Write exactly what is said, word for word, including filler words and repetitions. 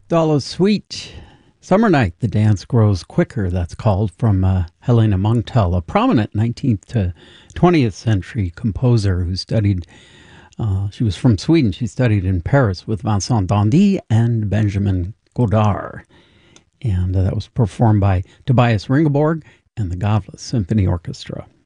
Dollar Sweet. Summer Night, the dance grows quicker, that's called, from uh, Helena Montel, a prominent nineteenth to twentieth century composer who studied, uh, she was from Sweden. She studied in Paris with Vincent Dandy and Benjamin Godard. And uh, that was performed by Tobias Ringelborg and the Gavle Symphony Orchestra.